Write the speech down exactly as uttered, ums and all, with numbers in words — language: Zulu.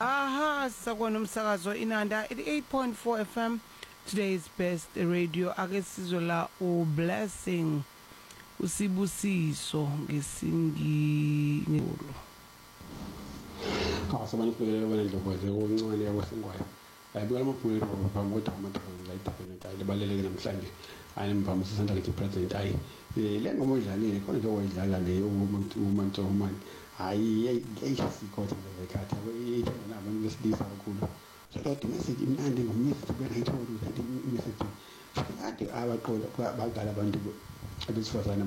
Aha, sakwana umsakazo Inanda eighty-eight point four F M. Today's best radio ake sizola u blessing usibusiso ngesingi ngolo. Awasabani kulele wena ndlovuze okuncane yakwasengwayo. Ayibika amaphulo phambi amathola la ithapeni ayi lebaleleke namhlanje. Ayi mvama sisanda lithi president ayi le ngoma oyidlalile khona nje oyidlala le umuntu umuntu umani. Hayi eyisikhothi ngekhathi yabona abantu besilisa kakhulu. Kodwa message imnandi ngomessage benayithola ukuthi imessage ade abaqola bagala abantu abesifazana